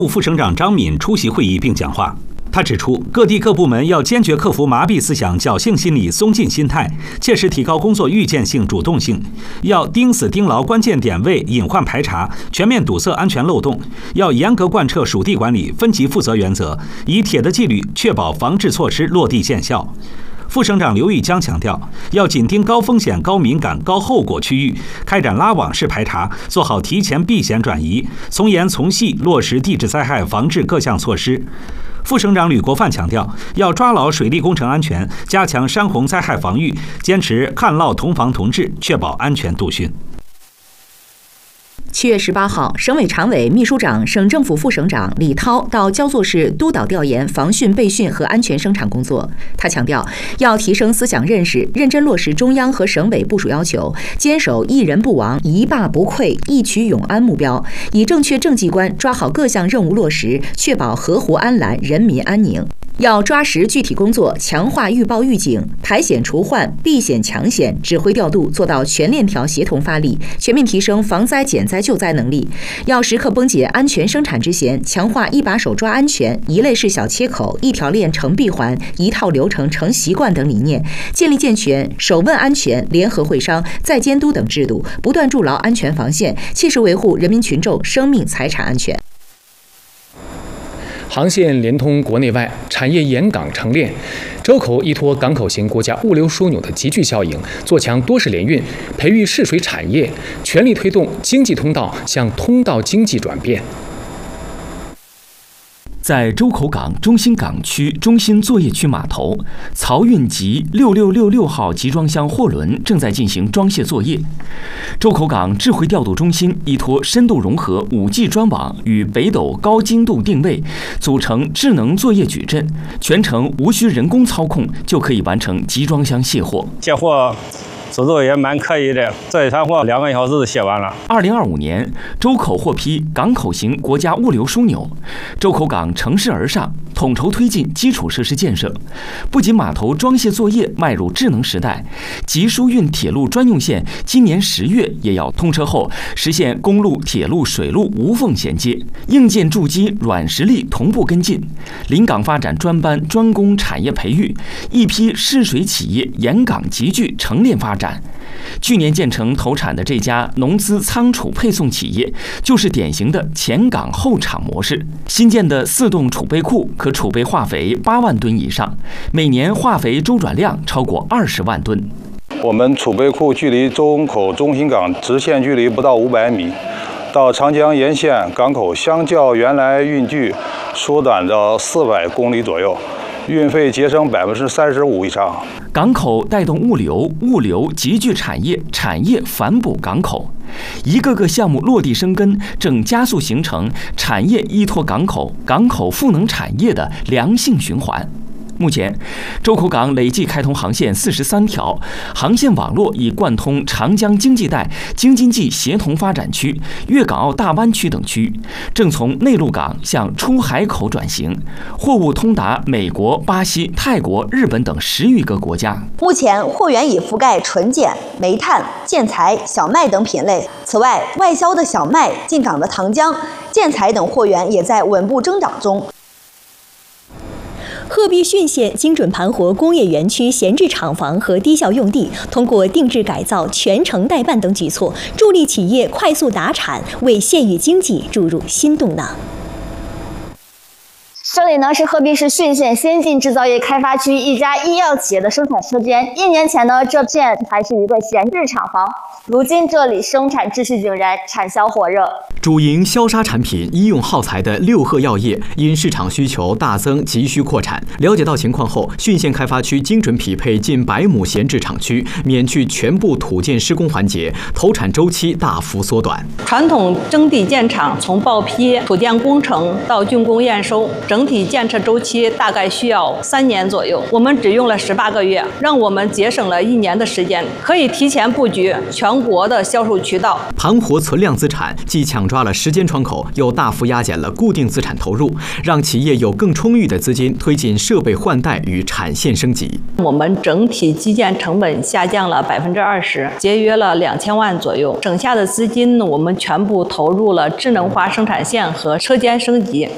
副省长张敏出席会议并讲话。他指出，各地各部门要坚决克服麻痹思想、侥幸心理、松劲心态，切实提高工作预见性、主动性。要盯死盯牢关键点位，隐患排查，全面堵塞安全漏洞。要严格贯彻属地管理、分级负责原则，以铁的纪律确保防治措施落地见效。副省长刘玉江强调，要紧盯高风险、高敏感、高后果区域，开展拉网式排查，做好提前避险转移，从严从细落实地质灾害防治各项措施。副省长吕国范强调，要抓牢水利工程安全，加强山洪灾害防御，坚持旱涝同防同治，确保安全度汛。 7月18号，省委常委、秘书长、省政府副省长李涛到焦作市督导调研防汛备汛和安全生产工作。他强调，要提升思想认识，认真落实中央和省委部署要求，坚守一人不亡、一坝不溃、一渠永安目标，以正确政绩观抓好各项任务落实，确保河湖安澜、人民安宁。要抓实具体工作，强化预报预警、排险除患、避险抢险指挥调度，做到全链条协同发力，全面提升防灾减灾救灾能力。要时刻绷解安全生产之弦，强化一把手抓安全、一类式小切口、一条链成闭环、一套流程成习惯等理念，建立健全首问安全、联合会商、再监督等制度，不断筑牢安全防线，切实维护人民群众生命财产安全。 航线连通国内外，产业沿港成链，周口依托港口型国家物流枢纽的集聚效应，做强多式联运，培育试水产业，全力推动经济通道向通道经济转变。 在周口港中心港区中心作业区码头，漕运级6666号集装箱货轮正在进行装卸作业。周口港智慧调度中心依托深度融合 5G 专网与北斗高精度定位，组成智能作业矩阵，全程无需人工操控就可以完成集装箱卸货。 卸货速度也蛮可以的，这一趟货2个小时就卸完了。 2025年，周口获批港口型国家物流枢纽，周口港乘势而上，统筹推进基础设施建设。不仅码头装卸作业迈入智能时代，集疏运铁路专用线今年10月也要通车后，实现公路、铁路、水路无缝衔接，硬件筑基、软实力同步跟进。临港发展专班专攻产业培育，一批试水企业沿港集聚成链发展。去年建成投产的这家农资仓储配送企业，就是典型的前港后厂模式。新建的4栋储备库可储备化肥8万吨以上，每年化肥周转量超过20万吨。 我们储备库距离周口中心港直线距离不到500米，到长江沿线港口相较原来运距缩短到400公里左右，运费节省35%以上。 港口带动物流，物流集聚产业，产业反哺港口，一个个项目落地生根，正加速形成产业依托港口，港口赋能产业的良性循环。目前，周口港累计开通航线43条，航线网络已贯通长江经济带、京津冀协同发展区、粤港澳大湾区等区域，正从内陆港向出海口转型，货物通达美国、巴西、泰国、日本等10余个国家。 目前货源已覆盖纯碱、煤炭、建材、小麦等品类。此外，外销的小麦、进港的糖浆、建材等货源也在稳步增长中。 鹤壁浚县精准盘活工业园区闲置厂房和低效用地，通过定制改造、全程代办等举措，助力企业快速达产，为县域经济注入新动能。 这里呢是鹤壁市浚县先进制造业开发区一家医药企业的生产车间。1年前呢，这片还是一个闲置厂房，如今这里生产秩序井然，产销火热。 主营消杀产品、医用耗材的六鹤药业因市场需求大增，急需扩产。了解到情况后，浚县开发区精准匹配近100亩闲置厂区，免去全部土建施工环节，投产周期大幅缩短。 传统征地建厂从报批、土建工程到竣工验收，整体建设周期大概需要3年左右，我们只用了18个月，让我们节省了1年的时间，可以提前布局全国的销售渠道。 盘活存量资产，既抢抓了时间窗口，又大幅压减了固定资产投入，让企业有更充裕的资金推进设备换代与产线升级。 我们整体基建成本下降了20%，节约了2000万左右，省下的资金我们全部投入了智能化生产线和车间升级。